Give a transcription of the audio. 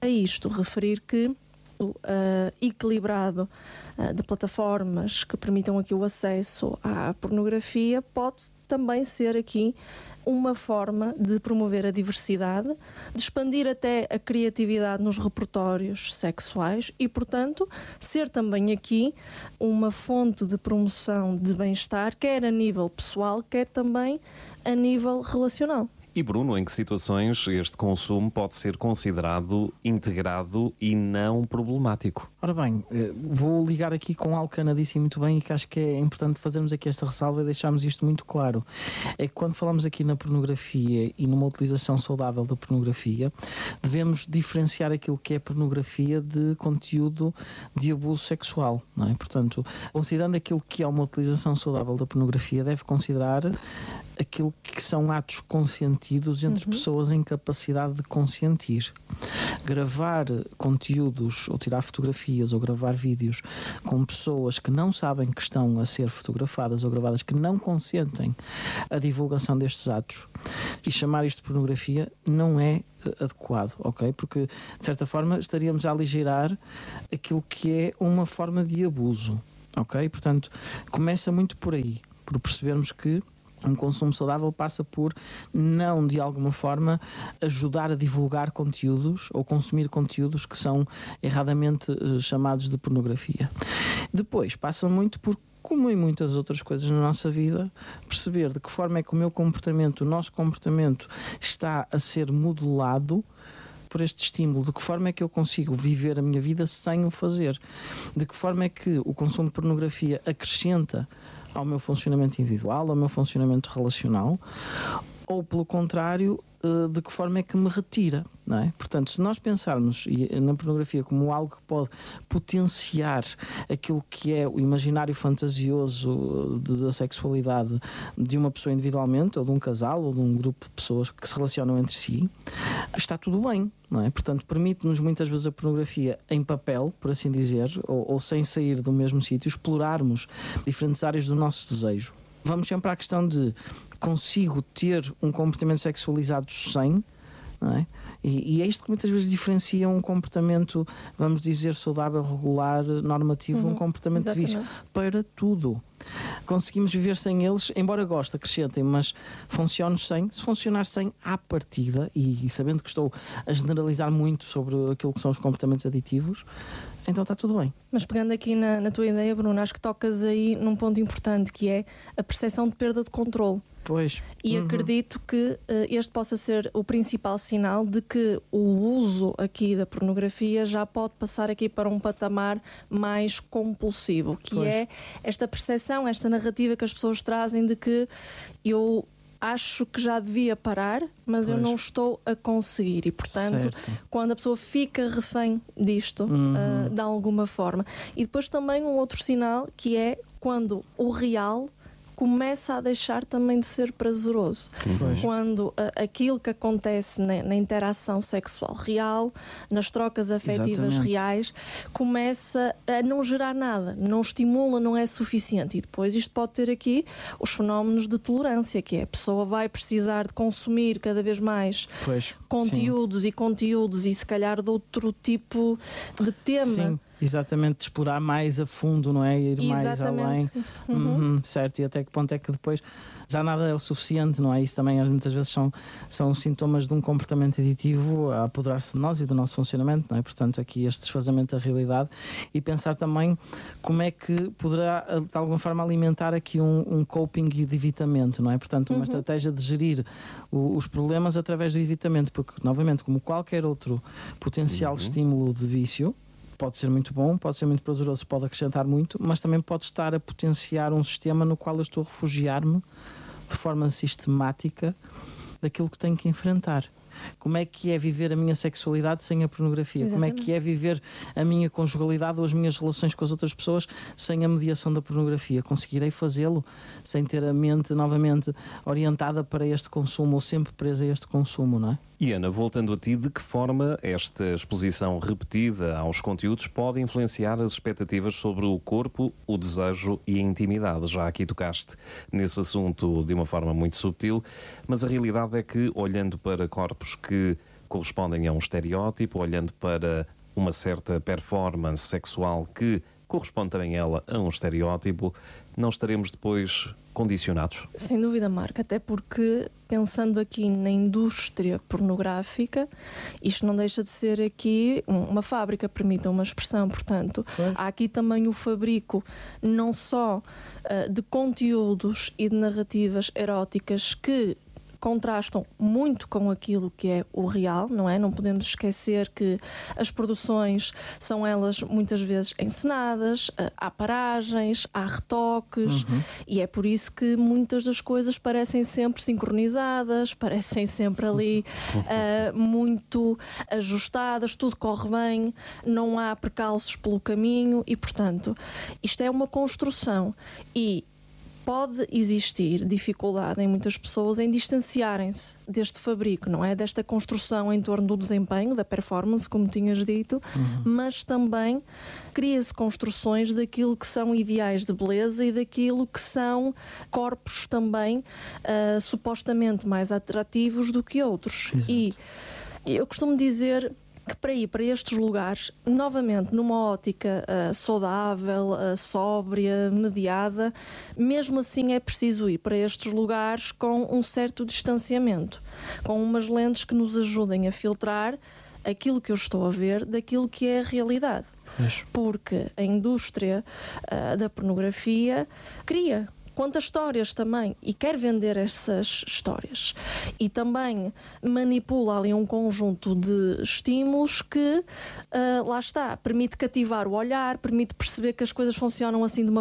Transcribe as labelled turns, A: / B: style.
A: a isto referir que equilibrado de plataformas que permitam aqui o acesso à pornografia pode também ser aqui uma forma de promover a diversidade, de expandir até a criatividade nos repertórios sexuais e, portanto, ser também aqui uma fonte de promoção de bem-estar, quer a nível pessoal, quer também a nível relacional.
B: E Bruno, em que situações este consumo pode ser considerado integrado e não problemático?
C: Ora bem, vou ligar aqui com algo que a Ana disse muito bem e que acho que é importante fazermos aqui esta ressalva e deixarmos isto muito claro. É que quando falamos aqui na pornografia e numa utilização saudável da pornografia, devemos diferenciar aquilo que é pornografia de conteúdo de abuso sexual, não é? Portanto, considerando aquilo que é uma utilização saudável da pornografia, deve considerar aquilo que são atos consentidos entre pessoas em capacidade de consentir. Gravar conteúdos ou tirar fotografias ou gravar vídeos com pessoas que não sabem que estão a ser fotografadas ou gravadas, que não consentem a divulgação destes atos, e chamar isto de pornografia não é adequado, ok? Porque, de certa forma, estaríamos a aligeirar aquilo que é uma forma de abuso, ok? Portanto, começa muito por aí, por percebermos que um consumo saudável passa por não, de alguma forma, ajudar a divulgar conteúdos ou consumir conteúdos que são erradamente chamados de pornografia. Depois, passa muito por, como em muitas outras coisas na nossa vida, perceber de que forma é que o meu comportamento, o nosso comportamento, está a ser modelado por este estímulo, de que forma é que eu consigo viver a minha vida sem o fazer, de que forma é que o consumo de pornografia acrescenta ao meu funcionamento individual, ao meu funcionamento relacional, ou pelo contrário, de que forma é que me retira, não é? Portanto, se nós pensarmos na pornografia como algo que pode potenciar aquilo que é o imaginário fantasioso da sexualidade de uma pessoa individualmente, ou de um casal, ou de um grupo de pessoas que se relacionam entre si, está tudo bem, não é? Portanto, permite-nos muitas vezes a pornografia em papel, por assim dizer, ou sem sair do mesmo sítio, explorarmos diferentes áreas do nosso desejo. Vamos sempre à questão de: consigo ter um comportamento sexualizado sem, não é? E é isto que muitas vezes diferencia um comportamento, vamos dizer, saudável, regular, normativo, um comportamento de vício, para tudo. Conseguimos viver sem eles, embora goste, acrescentem, mas funcione sem. Se funcionar sem à partida, e sabendo que estou a generalizar muito sobre aquilo que são os comportamentos aditivos, então está tudo bem.
A: Mas pegando aqui na tua ideia, Bruno, acho que tocas aí num ponto importante, que é a percepção de perda de controle.
C: Pois.
A: E acredito que este possa ser o principal sinal de que o uso aqui da pornografia já pode passar aqui para um patamar mais compulsivo, que é esta percepção, esta narrativa que as pessoas trazem de que eu acho que já devia parar, mas eu não estou a conseguir. E, portanto, quando a pessoa fica refém disto, de alguma forma. E depois também um outro sinal, que é quando o real começa a deixar também de ser prazeroso. Quando aquilo que acontece na interação sexual real, nas trocas afetivas reais, começa a não gerar nada, não estimula, não é suficiente. E depois isto pode ter aqui os fenómenos de tolerância, que é a pessoa vai precisar de consumir cada vez mais conteúdos e conteúdos, e se calhar de outro tipo de tema.
C: Sim. Exatamente, de explorar mais a fundo, não é? Ir mais além. Certo, e até que ponto é que depois já nada é o suficiente, não é? Isso também muitas vezes são sintomas de um comportamento aditivo a apoderar-se de nós e do nosso funcionamento, não é? Portanto, aqui este desfazamento da realidade, e pensar também como é que poderá de alguma forma alimentar aqui um coping de evitamento, não é? Portanto, uma estratégia de gerir os problemas através do evitamento, porque, novamente, como qualquer outro potencial estímulo de vício, pode ser muito bom, pode ser muito prazeroso, pode acrescentar muito, mas também pode estar a potenciar um sistema no qual eu estou a refugiar-me de forma sistemática daquilo que tenho que enfrentar. Como é que é viver a minha sexualidade sem a pornografia? Exatamente. Como é que é viver a minha conjugalidade ou as minhas relações com as outras pessoas sem a mediação da pornografia? Conseguirei fazê-lo sem ter a mente novamente orientada para este consumo ou sempre presa a este consumo, não é?
B: E Ana, voltando a ti, de que forma esta exposição repetida aos conteúdos pode influenciar as expectativas sobre o corpo, o desejo e a intimidade? Já aqui tocaste nesse assunto de uma forma muito subtil, mas a realidade é que, olhando para corpos que correspondem a um estereótipo, olhando para uma certa performance sexual que corresponde também ela a um estereótipo, não estaremos depois condicionados?
A: Sem dúvida, Marco, até porque, pensando aqui na indústria pornográfica, isto não deixa de ser aqui uma fábrica, permitam uma expressão, portanto, há aqui também o fabrico não só de conteúdos e de narrativas eróticas que contrastam muito com aquilo que é o real, não é? Não podemos esquecer que as produções são elas muitas vezes encenadas, há paragens, há retoques, e é por isso que muitas das coisas parecem sempre sincronizadas, parecem sempre ali muito ajustadas, tudo corre bem, não há percalços pelo caminho e, portanto, isto é uma construção e pode existir dificuldade em muitas pessoas em distanciarem-se deste fabrico, não é? Desta construção em torno do desempenho, da performance, como tinhas dito, mas também cria-se construções daquilo que são ideais de beleza e daquilo que são corpos também supostamente mais atrativos do que outros.
C: Exato.
A: E eu costumo dizer que para ir para estes lugares, novamente numa ótica saudável, sóbria, mediada, mesmo assim é preciso ir para estes lugares com um certo distanciamento, com umas lentes que nos ajudem a filtrar aquilo que eu estou a ver daquilo que é a realidade. Porque a indústria da pornografia conta histórias também e quer vender essas histórias. E também manipula ali um conjunto de estímulos que, lá está, permite cativar o olhar, permite perceber que as coisas funcionam assim de uma